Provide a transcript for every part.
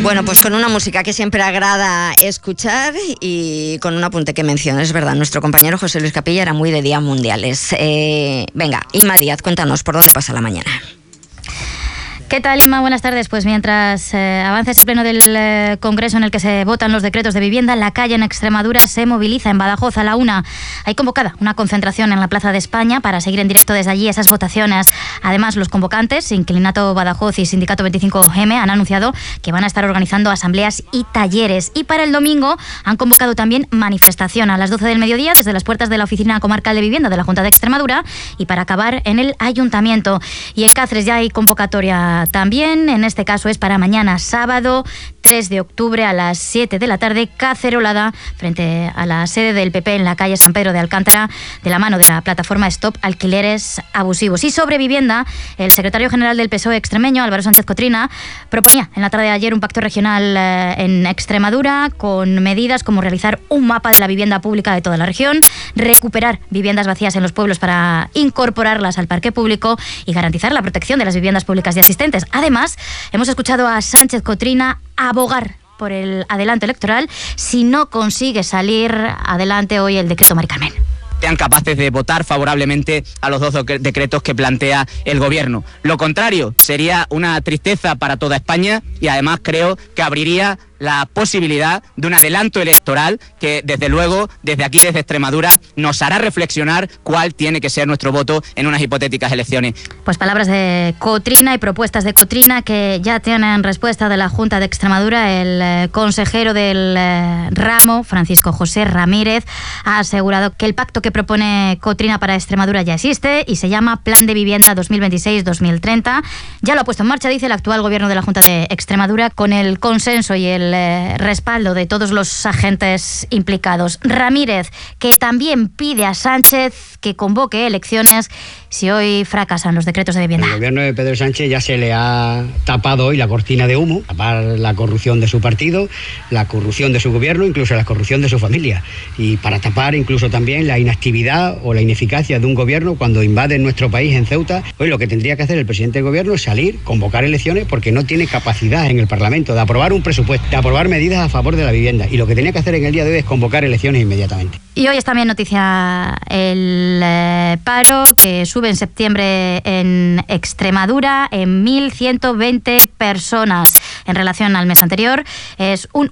Bueno, pues con una música que siempre agrada escuchar y con un apunte que menciono, es verdad, nuestro compañero José Luis Capilla era muy de días mundiales. Venga, Inma Díaz, cuéntanos por dónde pasa la mañana. ¿Qué tal, Inma? Buenas tardes. Pues mientras avanza ese pleno del Congreso en el que se votan los decretos de vivienda, la calle en Extremadura se moviliza. En Badajoz a la 1 hay convocada una concentración en la Plaza de España para seguir en directo desde allí esas votaciones. Además, los convocantes, Inclinato Badajoz y Sindicato 25M, han anunciado que van a estar organizando asambleas y talleres. Y para el domingo han convocado también manifestación a las 12 del mediodía desde las puertas de la Oficina Comarcal de Vivienda de la Junta de Extremadura y para acabar en el Ayuntamiento. Y en Cáceres ya hay convocatoria también, en este caso es para mañana sábado 3 de octubre a las 7 de la tarde, cacerolada frente a la sede del PP en la calle San Pedro de Alcántara, de la mano de la plataforma Stop Alquileres Abusivos. Y sobre vivienda, el secretario general del PSOE extremeño, Álvaro Sánchez Cotrina, proponía en la tarde de ayer un pacto regional en Extremadura con medidas como realizar un mapa de la vivienda pública de toda la región, recuperar viviendas vacías en los pueblos para incorporarlas al parque público y garantizar la protección de las viviendas públicas ya existentes. Además, hemos escuchado a Sánchez Cotrina abogar por el adelanto electoral si no consigue salir adelante hoy el decreto Mari Carmen. Sean capaces de votar favorablemente a los 2 decretos que plantea el Gobierno. Lo contrario sería una tristeza para toda España y además creo que abriría la posibilidad de un adelanto electoral que, desde luego, desde aquí, desde Extremadura, nos hará reflexionar cuál tiene que ser nuestro voto en unas hipotéticas elecciones. Pues palabras de Cotrina y propuestas de Cotrina que ya tienen respuesta de la Junta de Extremadura. El consejero del ramo, Francisco José Ramírez, ha asegurado que el pacto que propone Cotrina para Extremadura ya existe y se llama Plan de Vivienda 2026-2030. Ya lo ha puesto en marcha, dice el actual Gobierno de la Junta de Extremadura, con el consenso y el respaldo de todos los agentes implicados. Ramírez, que también pide a Sánchez que convoque elecciones si hoy fracasan los decretos de vivienda. El gobierno de Pedro Sánchez ya se le ha tapado hoy la cortina de humo, tapar la corrupción de su partido, la corrupción de su gobierno, incluso la corrupción de su familia, y para tapar incluso también la inactividad o la ineficacia de un gobierno cuando invaden nuestro país en Ceuta. Hoy lo que tendría que hacer el presidente del gobierno es salir, convocar elecciones, porque no tiene capacidad en el Parlamento de aprobar un presupuesto, de aprobar medidas a favor de la vivienda, y lo que tenía que hacer en el día de hoy es convocar elecciones inmediatamente. Y hoy es también noticia el paro que sube en septiembre en Extremadura en 1.120 personas en relación al mes anterior. Es un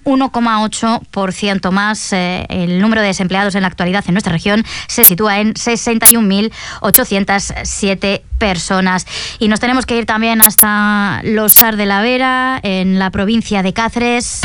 1,8% más. El número de desempleados en la actualidad en nuestra región se sitúa en 61.807 personas. Y nos tenemos que ir también hasta Los Sar de la Vera, en la provincia de Cáceres,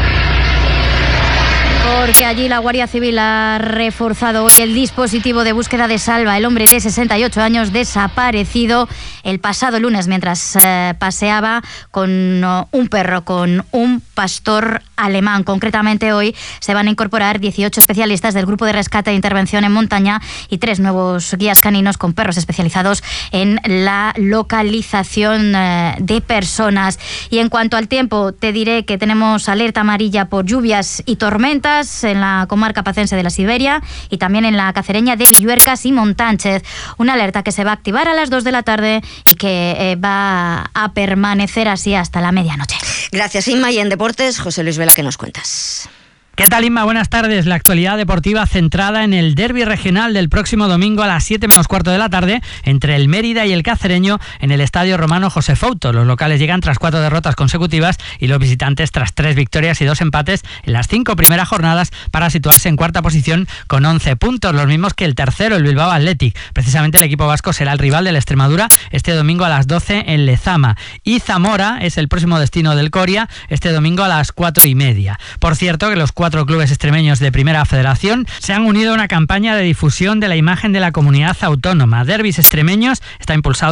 porque allí la Guardia Civil ha reforzado hoy el dispositivo de búsqueda de Salva, el hombre de 68 años desaparecido el pasado lunes mientras paseaba con un perro, con un pastor alemán. Concretamente hoy se van a incorporar 18 especialistas del Grupo de Rescate e Intervención en Montaña y 3 nuevos guías caninos con perros especializados en la localización de personas. Y en cuanto al tiempo, te diré que tenemos alerta amarilla por lluvias y tormentas en la comarca pacense de la Siberia y también en la cacereña de Villuercas y Montánchez. Una alerta que se va a activar a las 2 de la tarde y que va a permanecer así hasta la medianoche. Gracias, Inma. Y en deportes, José Luis Vela, ¿qué nos cuentas? ¿Qué tal, Inma? Buenas tardes. La actualidad deportiva centrada en el derbi regional del próximo domingo a las 7 menos cuarto de la tarde entre el Mérida y el Cacereño en el Estadio Romano José Fouto. Los locales llegan tras 4 derrotas consecutivas y los visitantes tras 3 victorias y 2 empates en las 5 primeras jornadas para situarse en cuarta posición con 11 puntos, los mismos que el tercero, el Bilbao Athletic. Precisamente el equipo vasco será el rival del Extremadura este domingo a las 12 en Lezama. Y Zamora es el próximo destino del Coria este domingo a las 4:30. Por cierto, que los 4 clubes extremeños de Primera Federación se han unido a una campaña de difusión de la imagen de la comunidad autónoma. Derbis extremeños está impulsado